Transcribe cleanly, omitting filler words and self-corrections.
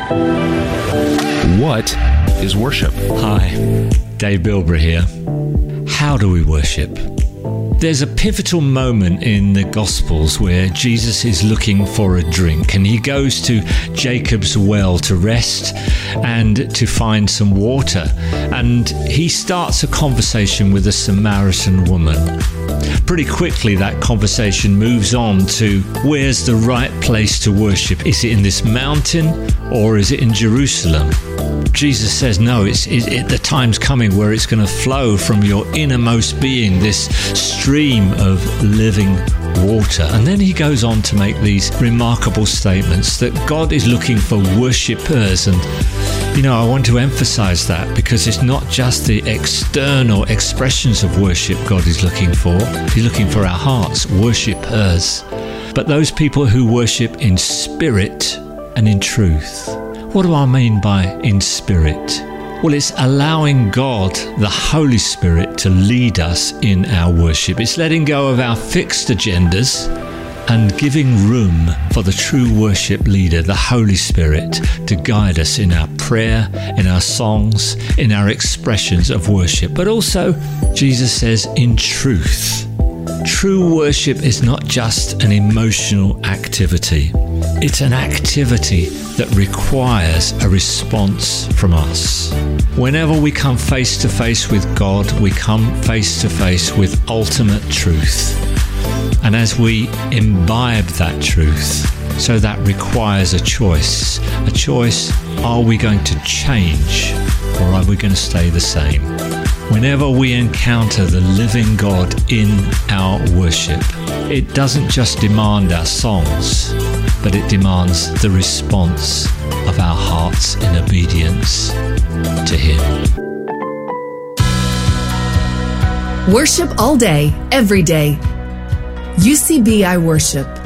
What is worship? Hi, Dave Bilbray here. How do we worship? There's a pivotal moment in the Gospels where Jesus is looking for a drink, and he goes to Jacob's well to rest and to find some water. And he starts a conversation with a Samaritan woman. Pretty quickly, that conversation moves on to where's the right place to worship? Is it in this mountain or is it in Jerusalem? Jesus says, no, the time's coming where it's going to flow from your innermost being, this stream of living water. And then he goes on to make these remarkable statements that God is looking for worshippers. And, I want to emphasize that because it's not just the external expressions of worship God is looking for. He's looking for our hearts, worshippers. But those people who worship in spirit and in truth. What do I mean by in spirit? Well, it's allowing God, the Holy Spirit, to lead us in our worship. It's letting go of our fixed agendas and giving room for the true worship leader, the Holy Spirit, to guide us in our prayer, in our songs, in our expressions of worship. But also, Jesus says, in truth. True worship is not just an emotional activity. It's an activity that requires a response from us. Whenever we come face to face with God, we come face to face with ultimate truth. And as we imbibe that truth, so that requires a choice. A choice, are we going to change or are we going to stay the same? Whenever we encounter the living God in our worship, it doesn't just demand our songs, but it demands the response of our hearts in obedience to Him. Worship all day, every day. UCBI Worship.